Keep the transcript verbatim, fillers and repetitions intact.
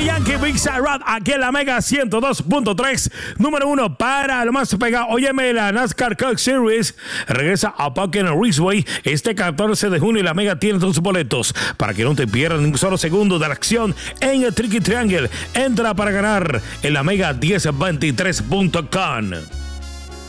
Daddy Yankee, Big Side Rap, aquí en la Mega ciento dos punto tres, número uno para lo más pegado. Óyeme, la NASCAR Cup Series regresa a Buchanan Raceway este catorce de junio y la Mega tiene tus boletos para que no te pierdas ni un solo segundo de la acción en el Tricky Triangle. Entra para ganar en la Mega diez veintitrés punto com.